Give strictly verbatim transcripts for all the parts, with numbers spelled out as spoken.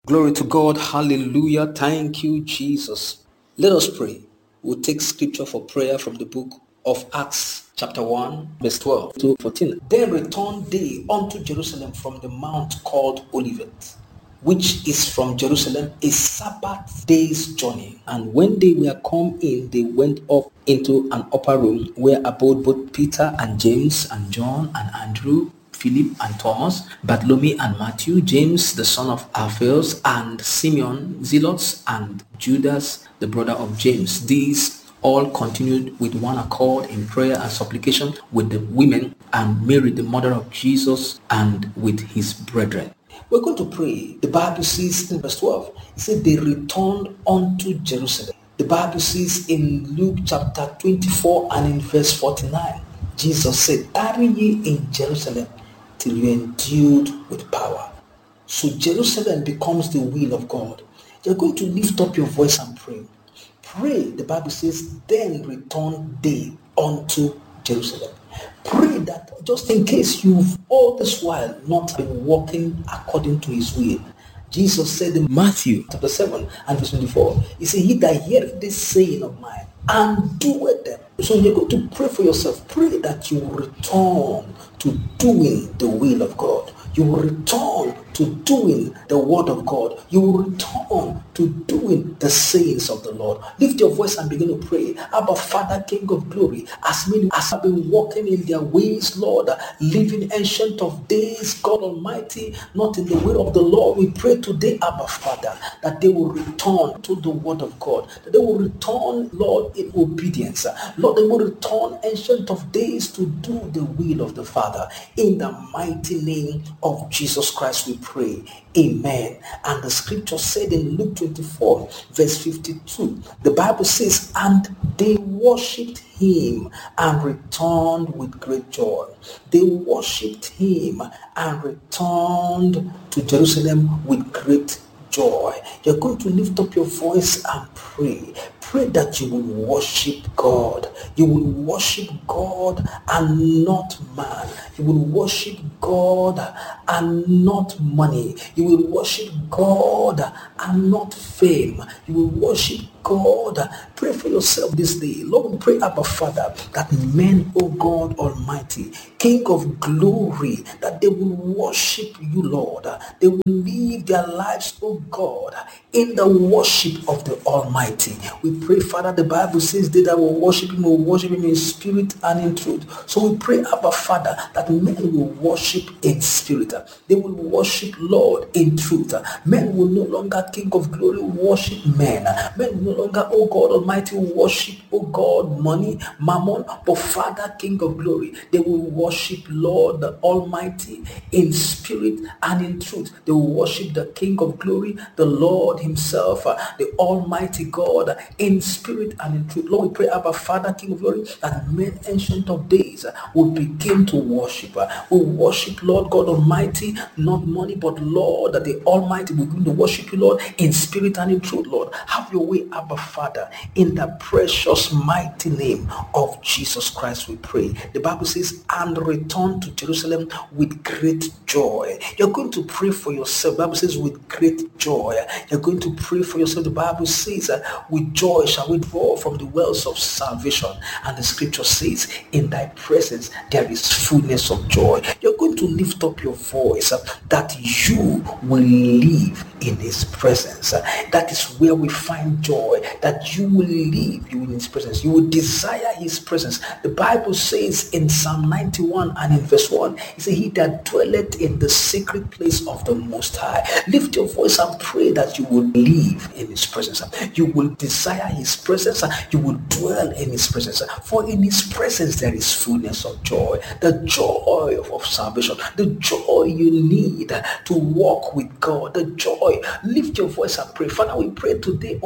Glory to God. Hallelujah. Thank you, Jesus. Let us pray. We'll take scripture for prayer from the book of Acts chapter one, verse twelve to fourteen. Then returned they unto Jerusalem from the mount called Olivet, which is from Jerusalem a Sabbath day's journey. And when they were come in, they went up into an upper room where abode both Peter and James and John and Andrew, Philip and Thomas, Bartholomew and Matthew, James the son of Alphaeus, and Simeon Zealots, and Judas the brother of James. These all continued with one accord in prayer and supplication with the women and Mary the mother of Jesus, and with his brethren. We're going to pray. The Bible says in verse twelve, it said they returned unto Jerusalem. The Bible says in Luke chapter twenty-four and in verse forty-nine, Jesus said, tarry ye in Jerusalem till you are endued with power. So Jerusalem becomes the will of God. You're going to lift up your voice and pray. Pray. The Bible says, then return they unto Jerusalem. Pray that just in case you've all this while not been walking according to his will. Jesus said in Matthew chapter seven and verse twenty-four, he said, he that heareth this saying of mine and doeth them. So you're going to pray for yourself. Pray that you will return to doing the will of God. You will return to doing the word of God. You will return to doing the sayings of the Lord. Lift your voice and begin to pray. Abba, Father, King of glory, as many as have been walking in their ways, Lord, living ancient of days, God Almighty, not in the way of the Lord, we pray today, Abba, Father, that they will return to the word of God, that they will return, Lord, in obedience. Lord, they will return, ancient of days, to do the will of the Father. In the mighty name of Jesus Christ, we pray. Amen. And the scripture said in Luke twenty-four, verse fifty-two, the Bible says, and they worshipped him and returned with great joy. They worshipped him and returned to Jerusalem with great joy. You're going to lift up your voice and pray. Pray that you will worship God. You will worship God and not man. You will worship God and not money. You will worship God and not fame. You will worship God. Pray for yourself this day. Lord, we pray, Abba Father, that men, O God Almighty, King of glory, that they will worship you, Lord. They will live their lives, O God, in the worship of the Almighty. We pray, Father, the Bible says they that will worship him will worship him in spirit and in truth. So we pray, Abba Father, that men will worship in spirit. They will worship, Lord, in truth. Men will no longer, King of glory, worship men. Men will no longer, oh God Almighty, worship, oh God, money, mammon, but Father, King of glory, they will worship, Lord, the Almighty, in spirit and in truth. They will worship the King of glory, the Lord himself, the Almighty God, in spirit and in truth. Lord, we pray, Abba Father, King of glory, that men ancient of days will begin to worship. Will worship, Lord God Almighty, not money, but Lord, that the Almighty will begin to worship you, Lord, in spirit and in truth. Lord, have your way, Abba Father, in the precious mighty name of Jesus Christ, we pray. The Bible says, and return to Jerusalem with great joy. You're going to pray for yourself. The Bible says, with great joy. You're going to pray for yourself. The Bible says, uh, with joy shall we draw from the wells of salvation. And the scripture says, in thy presence there is fullness of joy. You're going to lift up your voice uh, that you will live in his presence. Uh, that is where we find joy, that you will live you in his presence. You will desire his presence. The Bible says in Psalm ninety-one and in verse one, it says, he that dwelleth in the secret place of the Most High. Lift your voice and pray that you will live in his presence. You will desire his presence. You will dwell in his presence. For in his presence there is fullness of joy. The joy of, of salvation. The joy you need to walk with God. The joy. Lift your voice and pray. Father, we pray today, oh God,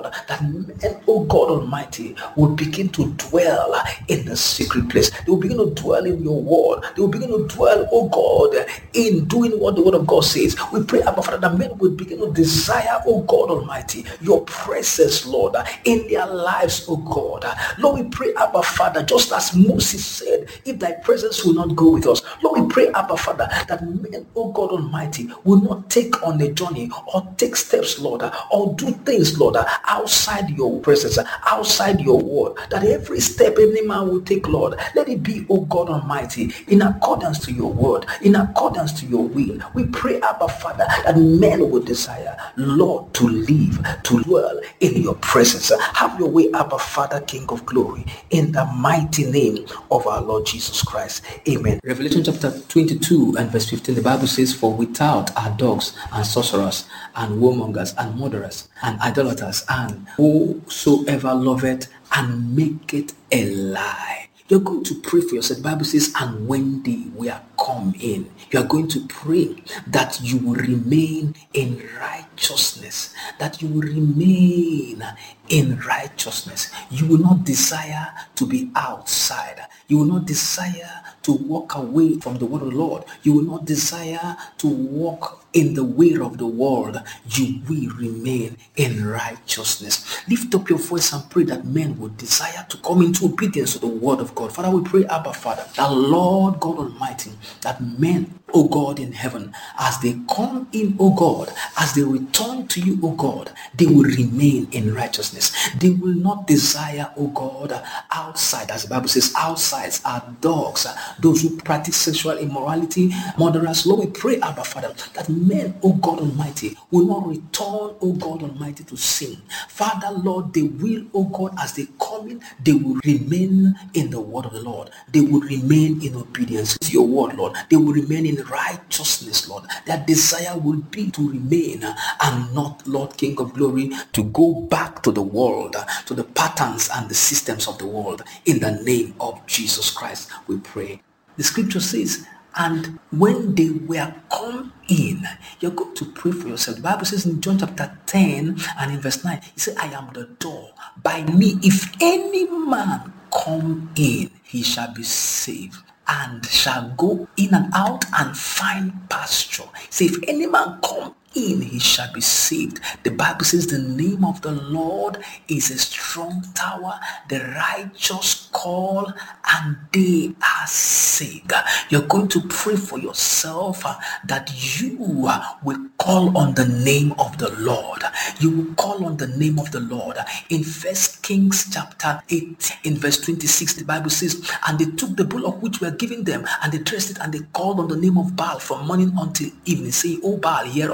that men, oh God Almighty, will begin to dwell in the secret place. They will begin to dwell in your word. They will begin to dwell, oh God, in doing what the word of God says. We pray, Abba Father, that men will begin to desire, oh God Almighty, your presence, Lord, in their lives, oh God. Lord, we pray, Abba Father, just as Moses said, if thy presence will not go with us. Lord, we pray, Abba Father, that men, oh God Almighty, will not take on a journey or take steps, Lord, or do things, Lord, outside your presence, outside your word. That every step any man will take, Lord, let it be, oh God Almighty, in accordance to your word, in accordance to your will. We pray, Abba Father, that men will desire, Lord, to live, to dwell in your presence. Have your way, Abba Father, King of glory, in the mighty name of our Lord Jesus Christ. Amen. Revelation chapter twenty-two and verse fifteen, the Bible says, for without are dogs and sorcerers and warmongers and murderers and idolaters and whosoever loveth and maketh a lie. You're going to pray for yourself. The Bible says, and when they were come in, you are going to pray that you will remain in righteousness, that you will remain in righteousness. You will not desire to be outside. You will not desire to walk away from the word of the Lord. You will not desire to walk in the way of the world. You will remain in righteousness. Lift up your voice and pray that men will desire to come into obedience to the word of God. Father, we pray, Abba Father, that Lord God Almighty, that men, O God in heaven, as they come in, O God, as they return to you, O God, they will remain in righteousness. They will not desire, O God, outside. As the Bible says, outsides are dogs, those who practice sexual immorality, murderers. Lord, we pray, Abba Father, that men, O God Almighty, will not return, O God Almighty, to sin. Father, Lord, they will, O God, as they come in, they will remain in the word of the Lord. They will remain in obedience to your word, Lord. They will remain in righteousness, Lord. Their desire will be to remain and not, Lord King of glory, to go back to the world, to the patterns and the systems of the world. In the name of Jesus Christ, we pray. The scripture says, and when they were come in, you're going to pray for yourself. The Bible says in John chapter ten and in verse nine, it says, I am the door. By me, if any man come in, he shall be saved, and shall go in and out and find pasture. Say, if any man come in, he shall be saved. The Bible says the name of the Lord is a strong tower. The righteous call and they are saved. You're going to pray for yourself uh, that you uh, will call on the name of the Lord. You will call on the name of the Lord. In First Kings chapter eight, in verse twenty-six, the Bible says, and they took the bullock which were given them, and they dressed it, and they called on the name of Baal from morning until evening, saying, O Baal, hear